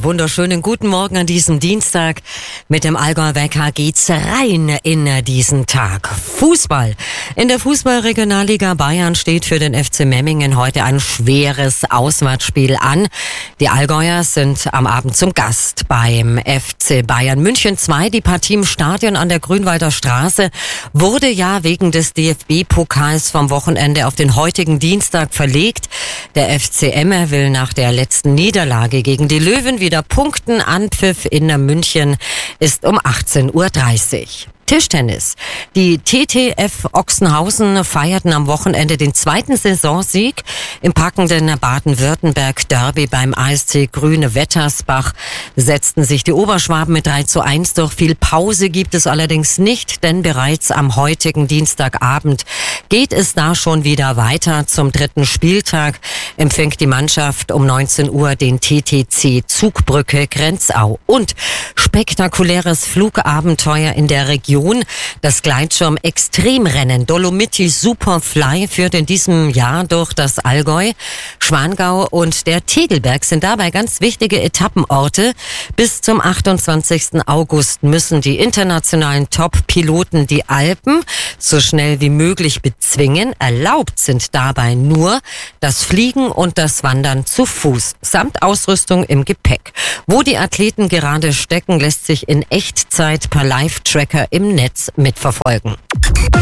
Einen wunderschönen guten Morgen an diesem Dienstag. Mit dem Allgäu Wecker geht's rein in diesen Tag. Fußball. In der Fußballregionalliga Bayern steht für den FC Memmingen heute ein schweres Auswärtsspiel an. Die Allgäuer sind am Abend zum Gast beim FC Bayern München 2. Die Partie im Stadion an der Grünwalder Straße wurde ja wegen des DFB-Pokals vom Wochenende auf den heutigen Dienstag verlegt. Der FC Emme will nach der letzten Niederlage gegen die Löwen wieder punkten. Anpfiff in München ist um 18:30 Uhr. Tischtennis. Die TTF Ochsenhausen feierten am Wochenende den zweiten Saisonsieg im packenden Baden-Württemberg-Derby beim ASC Grüne Wettersbach. Setzten sich die Oberschwaben mit 3:1 durch. Viel Pause gibt es allerdings nicht, denn bereits am heutigen Dienstagabend geht es da schon wieder weiter. Zum dritten Spieltag empfängt die Mannschaft um 19 Uhr den TTC Zugbrücke Grenzau. Und spektakuläres Flugabenteuer in der Region. Das Gleitschirm-Extremrennen Dolomiti Superfly führt in diesem Jahr durch das Allgäu. Schwangau und der Tegelberg sind dabei ganz wichtige Etappenorte. Bis zum 28. August müssen die internationalen Top-Piloten die Alpen so schnell wie möglich bezwingen. Erlaubt sind dabei nur das Fliegen und das Wandern zu Fuß, samt Ausrüstung im Gepäck. Wo die Athleten gerade stecken, lässt sich in Echtzeit per Live-Tracker im Netz mitverfolgen.